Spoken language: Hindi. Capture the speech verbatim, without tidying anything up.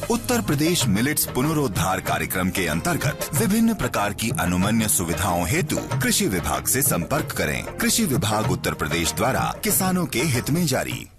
उत्तर प्रदेश मिलेट्स पुनरोद्धार कार्यक्रम के अंतर्गत विभिन्न प्रकार की अनुमन्य सुविधाओं हेतु कृषि विभाग से संपर्क करें। कृषि विभाग उत्तर प्रदेश द्वारा किसानों के हित में जारी।